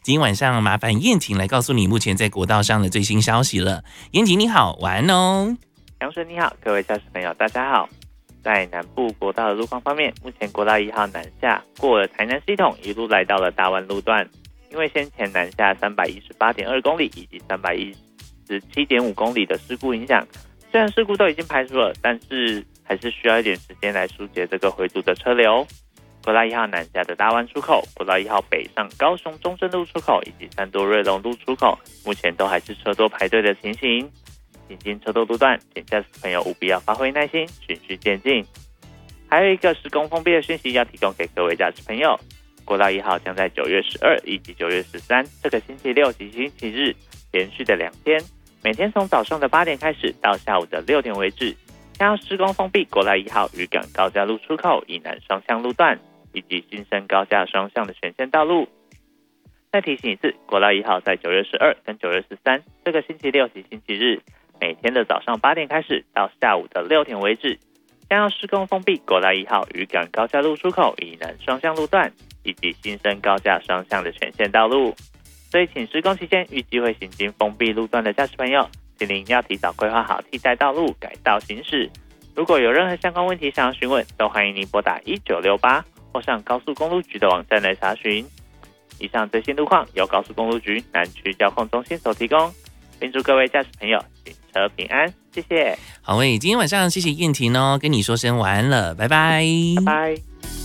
今天晚上麻烦燕婷来告诉你目前在国道上的最新消息了。燕婷你好，晚安哦。 杨水你好，各位驾驶朋友大家好。在南部国道的路况方面，目前国道1号南下过了台南系统，一路来到了大湾路段。因为先前南下318.2公里以及317.5公里的事故影响，虽然事故都已经排除了，但是还是需要一点时间来疏解这个回堵的车流。国道1号南下的大湾出口、国道1号北上高雄中正路出口以及三多瑞隆路出口，目前都还是车多排队的情形。行经车多路段，请驾驶朋友务必要发挥耐心，循序渐进。还有一个施工封闭的讯息要提供给各位驾驶朋友，国道1号将在9月12以及9月13这个星期六及星期日连续的2天，每天从早上的8点开始到下午的6点为止，将要施工封闭国道1号渔港高架路出口以南双向路段以及新生高架双向的全线道路。再提醒一次，国道1号在9月12跟9月13这个星期六及星期日，每天的早上8点开始到下午的6点为止，将要施工封闭国道1号渔港高架路出口以南双向路段以及新生高架双向的全线道路。所以请施工期间预计会行经封闭路段的驾驶朋友，请您要提早规划好替代道路改道行驶。如果有任何相关问题想要询问，都欢迎您拨打1968或上高速公路局的网站来查询。以上最新路况由高速公路局南区交控中心所提供，并祝各位驾驶朋友行车平安，谢谢。 好喂，今天晚上谢谢燕婷哦，跟你说声晚安了，拜拜， 拜拜。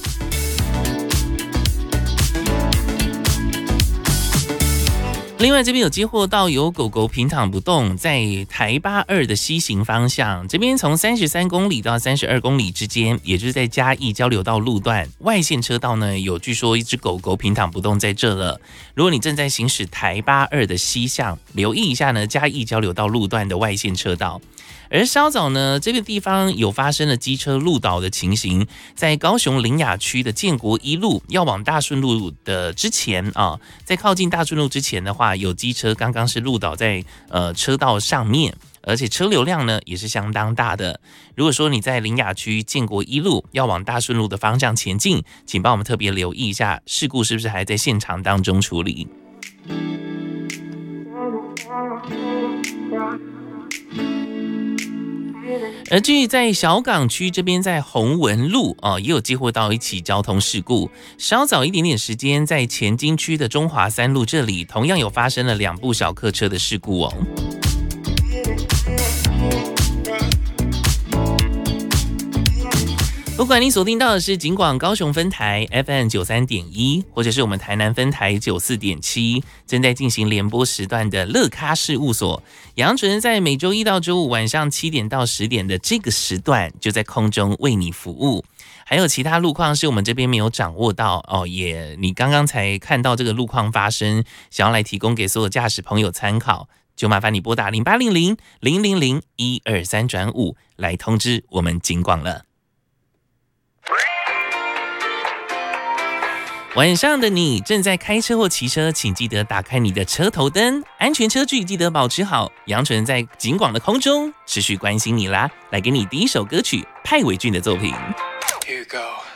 另外这边有接获到有狗狗平躺不动，在台82的西行方向，这边从33公里到32公里之间，也就是在嘉义交流道路段外线车道呢，有据说一只狗狗平躺不动在这了。如果你正在行驶台82的西向，留意一下呢嘉义交流道路段的外线车道。而稍早呢，这个地方有发生了机车路倒的情形，在高雄苓雅区的建国一路要往大顺路的之前啊，在靠近大顺路之前的话，有机车刚刚是路倒在车道上面，而且车流量呢也是相当大的。如果说你在苓雅区建国一路要往大顺路的方向前进，请帮我们特别留意一下，事故是不是还在现场当中处理。而至于在小港区这边，在洪文路也有接获到一起交通事故。稍早一点点时间，在前金区的中华3路这里，同样有发生了2部小客车的事故哦。不管你锁定到的是警广高雄分台 FM 93.1，或者是我们台南分台94.7，正在进行联播时段的乐咖事务所，杨纯在每周1到周5晚上7点到10点的这个时段，就在空中为你服务。还有其他路况是我们这边没有掌握到哦，也你刚刚才看到这个路况发生，想要来提供给所有驾驶朋友参考，就麻烦你拨打0800-000-123-5来通知我们警广了。晚上的你正在开车或骑车，请记得打开你的车头灯，安全车距记得保持好。杨纯在警广的空中持续关心你啦，来给你第一首歌曲，派伟俊的作品。Here you go.